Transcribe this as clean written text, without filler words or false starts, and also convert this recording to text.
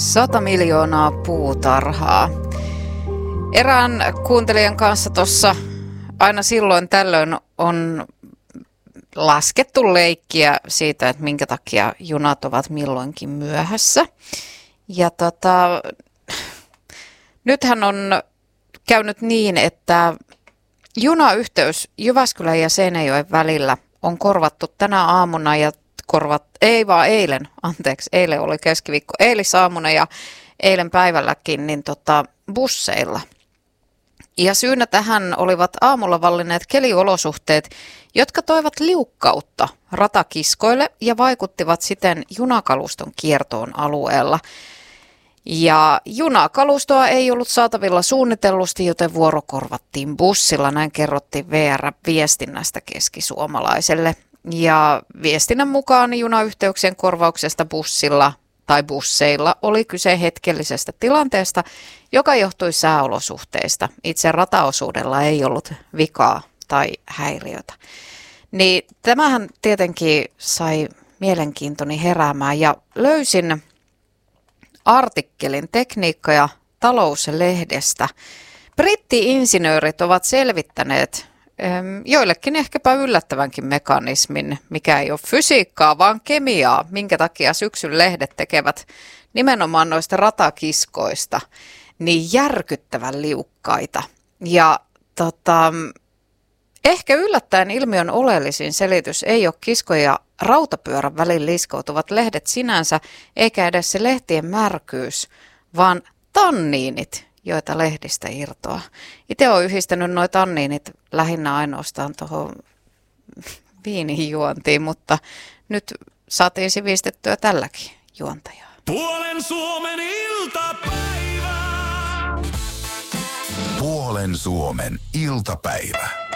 100 miljoonaa puutarhaa. Erään kuuntelijan kanssa tuossa aina silloin tällöin on laskettu leikkiä siitä, että minkä takia junat ovat milloinkin myöhässä. Ja nythän on käynyt niin, että junayhteys Jyväskylän ja Seinäjoen välillä on korvattu tänä aamuna ja eilen oli keskiviikko, eilisaamuna ja eilen päivälläkin niin busseilla. Ja syynä tähän olivat aamulla vallinneet keliolosuhteet, jotka toivat liukkautta ratakiskoille ja vaikuttivat siten junakaluston kiertoon alueella. Ja junakalustoa ei ollut saatavilla suunnitellusti, joten vuoro korvattiin bussilla, näin kerrottiin VR-viestinnästä keskisuomalaiselle. Ja viestinnän mukaan junayhteyksien korvauksesta bussilla tai busseilla oli kyse hetkellisestä tilanteesta, joka johtui sääolosuhteista. Itse rataosuudella ei ollut vikaa tai häiriötä. Niin tämähän tietenkin sai mielenkiintoni heräämään ja löysin artikkelin Tekniikka ja talous-lehdestä. Britti-insinöörit ovat selvittäneet joillekin ehkäpä yllättävänkin mekanismin, mikä ei ole fysiikkaa, vaan kemiaa, minkä takia syksyn lehdet tekevät nimenomaan noista ratakiskoista niin järkyttävän liukkaita. Ja ehkä yllättäen ilmiön oleellisin selitys ei ole kiskojen ja rautapyörän välin liskoutuvat lehdet sinänsä, eikä edes se lehtien märkyys, vaan tanniinit, joita lehdistä irtoaa. Itse olen yhdistänyt nuo tanniinit lähinnä ainoastaan tuohon viinin juontiin, mutta nyt saatiin sivistettyä tälläkin juontajaa. Puolen Suomen iltapäivä. Puolen Suomen iltapäivä.